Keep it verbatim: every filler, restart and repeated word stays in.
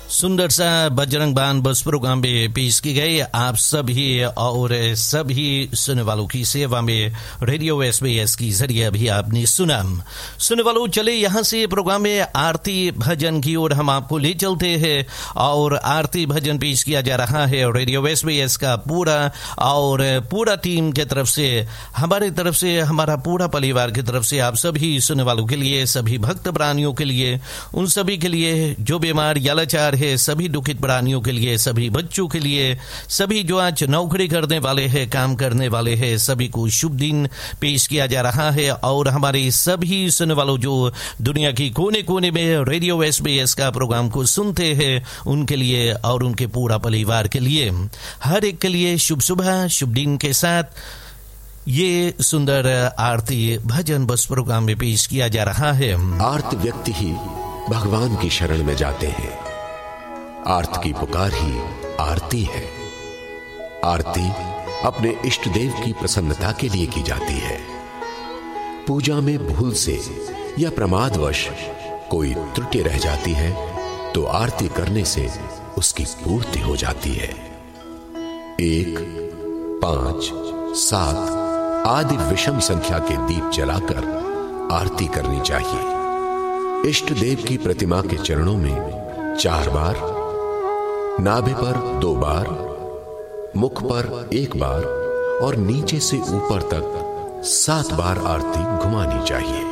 सुंदर सा बजरंग बान बस प्रोग्राम में पेश की गई आप सभी और सभी सुनने वालों की सेवा में रेडियो एसबीएस की जरिए अभी आपने सुना। सुनने वालों, चले यहाँ से प्रोग्राम में आरती भजन की ओर हम आपको ले चलते हैं और आरती भजन पेश किया जा रहा है रेडियो एसबीएस का पूरा और पूरा टीम की तरफ से, हमारे तरफ से, हमारा पूरा परिवार की तरफ से आप सभी सुनने वालों के लिए, सभी भक्त प्राणियों के लिए, उन सभी के लिए जो बीमार या लाचार है, सभी दुखित प्राणियों के लिए, सभी बच्चों के लिए, सभी जो आज नौकरी करने वाले हैं, काम करने वाले हैं, सभी को शुभ दिन पेश किया जा रहा है। और हमारे सभी सुनने वालों जो दुनिया की कोने कोने में रेडियो एसबीएस का प्रोग्राम को सुनते हैं, उनके लिए और उनके पूरा परिवार के लिए, हर एक के लिए शुभ सुबह, शुभ दिन के साथ ये सुंदर आरती भजन बस प्रोग्राम में पेश किया जा रहा है। आर्त व्यक्ति ही भगवान की शरण में जाते हैं। आर्त की पुकार ही आरती है। आरती अपने इष्ट देव की प्रसन्नता के लिए की जाती है। पूजा में भूल से या प्रमादवश कोई त्रुटि रह जाती है तो आरती करने से उसकी पूर्ति हो जाती है। एक, पांच, सात आदि विषम संख्या के दीप जलाकर आरती करनी चाहिए। इष्ट देव की प्रतिमा के चरणों में चार बार, नाभि पर दो बार, मुख पर एक बार और नीचे से ऊपर तक सात बार आरती घुमानी चाहिए।